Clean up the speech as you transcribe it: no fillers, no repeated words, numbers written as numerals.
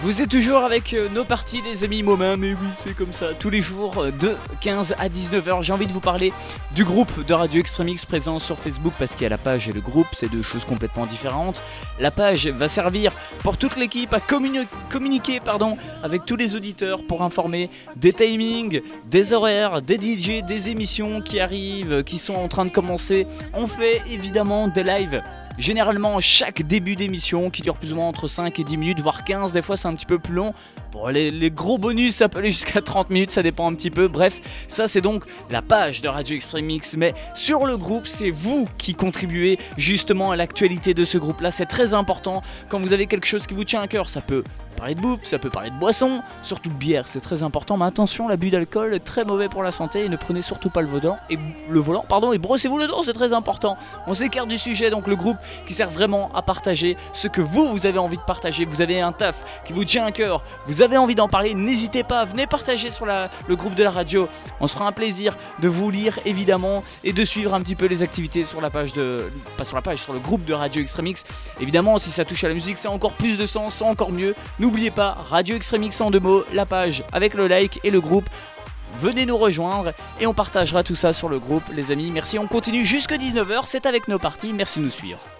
Vous êtes toujours avec nos parties les amis Momin, mais oui c'est comme ça, tous les jours de 15 à 19h. J'ai envie de vous parler du groupe de Radio Extremix présent sur Facebook, parce qu'il y a la page et le groupe, c'est deux choses complètement différentes. La page va servir pour toute l'équipe à communiquer avec tous les auditeurs pour informer des timings, des horaires, des DJ, des émissions qui arrivent, qui sont en train de commencer. On fait évidemment des lives. Généralement chaque début d'émission qui dure plus ou moins entre 5 et 10 minutes, voire 15, des fois c'est un petit peu plus long. Bon, les gros bonus ça peut aller jusqu'à 30 minutes, ça dépend un petit peu. Bref, ça c'est donc la page de Radio Extremix. Mais sur le groupe, c'est vous qui contribuez justement à l'actualité de ce groupe là. C'est très important quand vous avez quelque chose qui vous tient à cœur. Ça peut parler de bouffe, ça peut parler de boisson, surtout de bière, c'est très important. Mais attention, l'abus d'alcool est très mauvais pour la santé et ne prenez surtout pas le volant et brossez-vous le dent, c'est très important. On s'écarte du sujet, donc le groupe qui sert vraiment à partager ce que vous avez envie de partager. Vous avez un taf qui vous tient à cœur, vous avez envie d'en parler, n'hésitez pas, venez partager sur le groupe de la radio. On se fera un plaisir de vous lire évidemment et de suivre un petit peu les activités sur la page sur le groupe de Radio Extremix. Évidemment, si ça touche à la musique, c'est encore plus de sens, c'est encore mieux. N'oubliez pas, Radio Extremix en 2 mots, la page avec le like et le groupe. Venez nous rejoindre et on partagera tout ça sur le groupe les amis. Merci, on continue jusque 19h, c'est avec nos parties, merci de nous suivre.